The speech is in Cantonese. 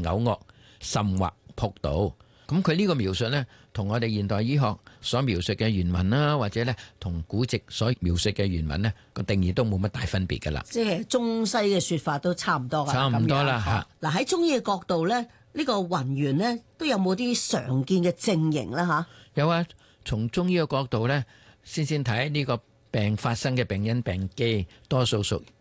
嘔惡，甚或仆倒。咁佢呢個描述呢，同我哋現代醫學所描述嘅原文啦，或者呢同古籍所描述嘅原文呢，個定義都冇乜大分別噶啦。 即係中西嘅說法都差唔多噶， 差唔多啦嚇。 嗱喺中醫嘅角度呢，呢個暈眩呢都有冇啲常見嘅症型啦嚇？ 有啊，從中醫嘅角度呢，先睇呢個病發生嘅病因病機，多數屬